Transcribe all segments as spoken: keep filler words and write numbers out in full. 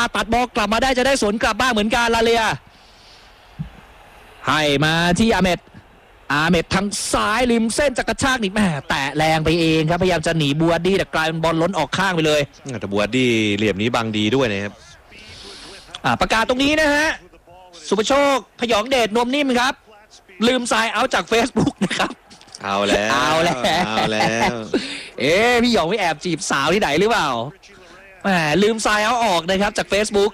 ตัดบอลกลับมาได้จะได้สวนกลับบ้างเหมือนกันลาเลียให้มาที่อาเมดอาเมดทางซ้ายริมเส้นจะกระชากหนีแม่แตะแรงไปเองครับพยายามจะหนีบัวดี้แต่กลายเป็นบอลล้นออกข้างไปเลยแต่บัวดี้เหลี่ยมนี้บังดีด้วยนะครับประกาศตรงนี้นะฮะสุภโชคพยองเดชนวมนิ่มครับลืมทรายเอาจาก Facebook นะครับเอาแล้วเอาแล้วเอาแล้วเอ๊ะพี่หยองไม่แอบจีบสาวที่ไหนหรือเปล่าแหมลืมทรายเอาออกนะครับจาก Facebook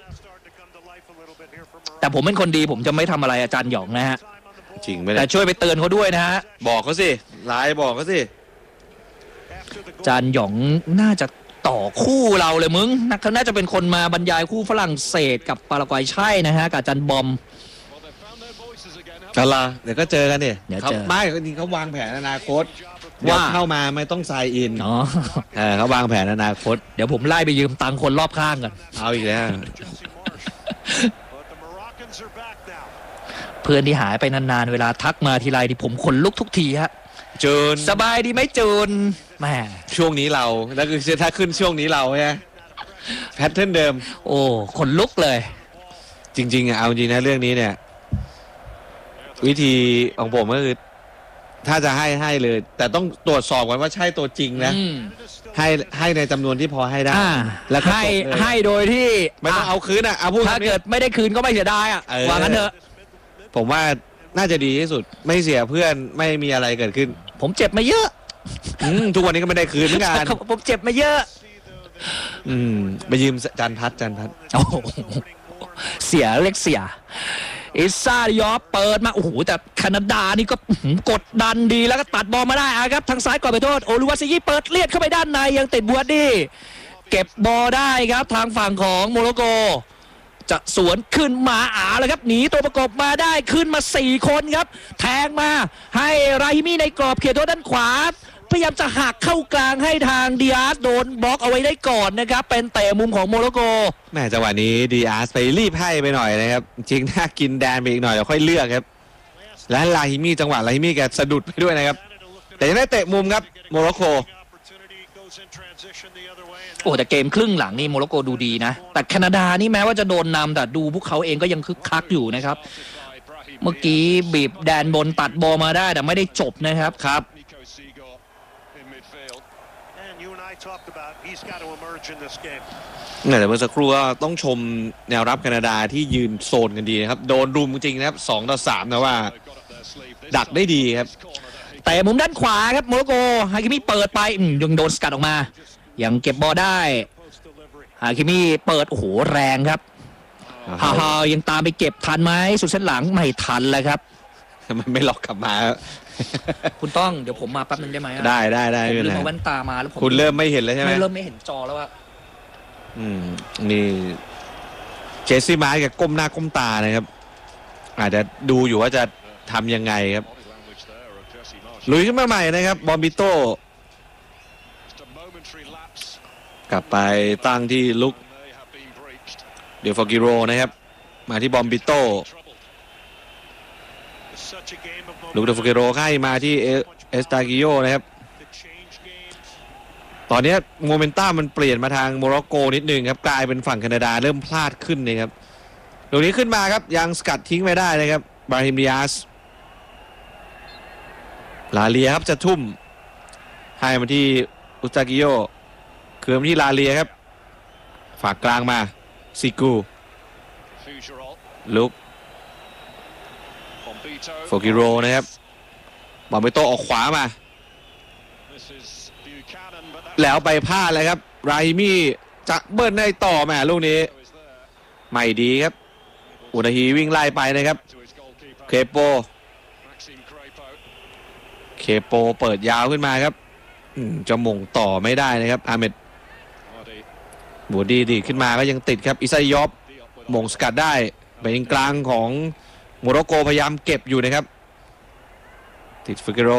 แต่ผมเป็นคนดีผมจะไม่ทำอะไรอาจารย์หยองนะฮะจริงไหมแต่ช่วยไปเตือนเขาด้วยนะฮะบอกเขาสิไลน์บอกเขาสิอาจารย์หยองน่าจะต่อคู่เราเลยมึงเขาน่าจะเป็นคนมาบรรยายคู่ฝรั่งเศสกับปารากวัยใช่นะฮะกับอาจารย์บอมกันละเดี๋ยวก็เจอกันเนี่ยเดี๋ยวเจอไม่จริงเขาวางแผนอนาคตว่าเข้ามาไม่ต้องไซน์อินอ๋อเขาวางแผนอนาคตเดี๋ยวผมไล่ไปยืมตังค์คนรอบข้างกันเอาอีกแล้วเพื่อนที่หายไปนานๆเวลาทักมาทีไรที่ผมขนลุกทุกทีฮะเจินสบายดีไหมเจินแม่ช่วงนี้เราแล้วคือถ้าขึ้นช่วงนี้เราใช่แพทเทิร์นเดิมโอ้ขนลุกเลยจริงๆอ่ะเอาจริงนะเรื่องนี้เนี่ยวิธีของผมก็คือถ้าจะให้ให้เลยแต่ต้องตรวจสอบก่อนว่าใช่ตัวจริงนะให้ให้ในจำนวนที่พอให้ได้แล้วให้ให้โดยที่ไม่ต้องเอาคืนอ่ะเอาพูดถ้าเกิดไม่ได้คืนก็ไม่เสียดายอ่ะว่างั้นเถอะผมว่าน่าจะดีที่สุดไม่เสียเพื่อนไม่มีอะไรเกิดขึ้นผมเจ็บมาเยอะทุกวันนี้ก็ไม่ได้คืนเหมือนกันผมเจ็บมาเยอะอืมไปยืมจันพัฒจันพัฒเสียเล็กเสียอิซ่าดิออฟเปิดมาโอ้โหแต่แคนาดานี่ก็กดดันดีแล้วก็ตัดบอลมาได้ครับทางซ้ายก่อนไปโทษโอลูวาซิยีเปิดเลียดเข้าไปด้านในยังติดบัวดี้เก็บบอลได้ครับทางฝั่งของโมร็อกโกจะสวนขึ้นมาอาเลยครับหนีตัวประกบมาได้ขึ้นมาสี่คนครับแทงมาให้ราฮิมีในกรอบเขตโทษด้านขวาพยายามจะหักเข้ากลางให้ทางดิอาสโดนบล็อกเอาไว้ได้ก่อนนะครับเป็นเตะมุมของโมร็อกโกแม่จังหวะนี้ดิอาสไปรีบให้ไปหน่อยนะครับจริงถ้ากินแดนไปอีกหน่อยเดี๋ยวค่อยเลือกครับและลาฮิมีจังหวะลาฮิมีแกสะดุดไปด้วยนะครับแต่ยังได้เตะมุมครับโมร็อกโกโอ้แต่เกมครึ่งหลังนี่โมร็อกโกดูดีนะแต่แคนาดานี่แม้ว่าจะโดนนำแต่ดูพวกเขาเองก็ยังคึกคักอยู่นะครับเมื่อกี้บีบแดนบนตัดบอลมาได้แต่ไม่ได้จบนะครับครับแต่เมื่อสักครู่ก็ต้องชมแนวรับแคนาดาที่ยืนโซนกันดีนะครับโดนรุมจริงนะครับสองต่อสามนะว่าดักได้ดีครับแต่มุมด้านขวาครับโมร็อกโกฮาคิมิเปิดไปยังโดนสกัดออกมายังเก็บบอลได้ฮาคิมิเปิดโอ้โหแรงครับฮาฮายังตามไปเก็บทันไหมสุดเส้นหลังไม่ทันเลยครับมันไม่ล็อกกลับมาคุณต้องเดี๋ยวผมมาแป๊บนึงได้ไหมได้ได้ได้ผมลืมเอาแว่นตามาแล้วผมคุณเริ่มไม่เห็นแล้วใช่ไหมเริ่มไม่เห็นจอแล้วว่าอืมนี่เจสซี่มาร์กก้มหน้าก้มตานะครับอาจจะดูอยู่ว่าจะทำยังไงครับลุยขึ้นมาใหม่นะครับบอมบิโต้กลับไปตั้งที่ลุกเดี๋ยวฟอกิโรนะครับมาที่บอมบิโต้ลูกเดฟเกโรให้มาที่เอสตากิโยนะครับตอนนี้โมเมนตัมมันเปลี่ยนมาทางโมร็อกโกนิดนึงครับกลายเป็นฝั่งแคนาดาเริ่มพลาดขึ้นนะครับตรงนี้ขึ้นมาครับยังสกัดทิ้งไม่ได้นะครับบราฮิมดิอาสลาเลียครับจะทุ่มให้มาที่อุสตากิโยคืนมาที่ลาเลียครับฝากกลางมาซิกูลุกโฟกิโรนะครับบอลไปโตออกขวามาแล้วไปพลาดเลยครับราฮิมีจะเบิ้ลได้ต่อแม่ลูกนี้ไม่ดีครับอุนาฮีวิ่งไล่ไปนะครับเคโปเคโปเปิดยาวขึ้นมาครับจะมงต่อไม่ได้นะครับอาเมดบูดีดีขึ้นมาก็ยังติดครับอิซายอบมงสกัดได้เป็นกลางของโมร็อกโกพยายามเก็บอยู่นะครับติดฟิกโร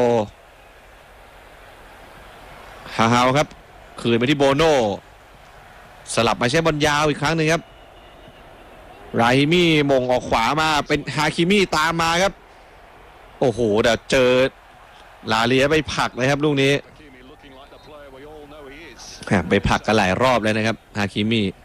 ฮาฮาวครับคืนไปที่โบโนสลับมาใช้บอลยาวอีกครั้งหนึ่งครับราฮิมีมงออกขวามาเป็นฮาคิมิตามมาครับโอ้โหเดี๋ยวเจอลาเลียไปผลักเลยครับลูกนี้ไปผลักกันหลายรอบเลยนะครับฮาคิมิ